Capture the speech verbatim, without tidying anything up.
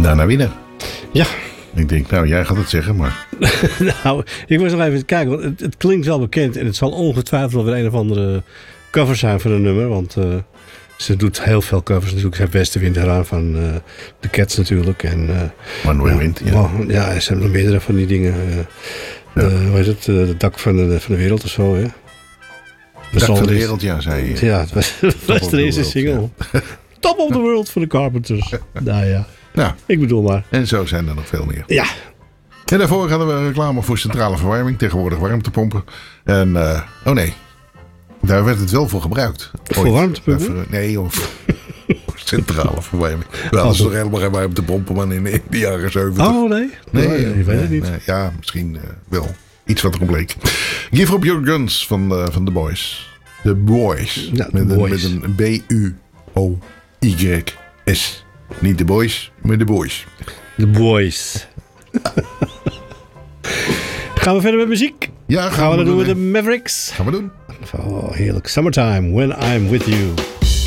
daarna winnen. Ja. Ik denk, nou, jij gaat het zeggen, maar... nou, ik was nog even kijken, want het, het klinkt wel bekend. En het zal ongetwijfeld wel weer een of andere cover zijn van een nummer. Want uh, ze doet heel veel covers natuurlijk. Ze heeft Westenwind eraan van uh, de Cats natuurlijk. En, uh, One Way Wind, ja. Oh, ja, ze hebben nog meerdere van die dingen. Uh, ja. uh, hoe heet het? Uh, het dak van de, van de wereld of zo, hè? Het dak van de wereld, ja, zei je. Ja, het was, was de eerste single. Ja. Top of the World voor de Carpenters. Nou ja. Nou, ik bedoel maar. En zo zijn er nog veel meer. Ja. En daarvoor hadden we reclame voor centrale verwarming. Tegenwoordig warmtepompen. En, uh, oh nee. Daar werd het wel voor gebruikt. Voor warmtepompen? Even, nee, of centrale verwarming. We hadden toch helemaal geen warmtepompen, man, in, in de jaren zeventig. Oh, nee? Nee, nee, nee ik weet het niet. Nee, ja, misschien uh, wel. Iets wat erop bleek. Give Up Your Guns van, uh, van The Boys. The Boys. Ja, met, the een, boys. met een B U O Y S. Niet de boys, maar de boys. The Boys. Gaan we verder met muziek? Ja, gaan, gaan we, we dat doen doen met de Mavericks? Gaan we doen. Oh, heerlijk. Summertime, When I'm With You.